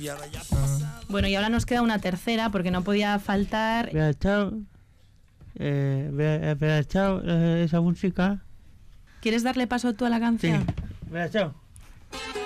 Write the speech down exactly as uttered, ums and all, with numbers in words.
Bueno, y ahora nos queda una tercera porque no podía faltar. Vea, chao. Eh, vea, vea, chao, eh, esa música. ¿Quieres darle paso tú a la canción? Sí. Vea, chao.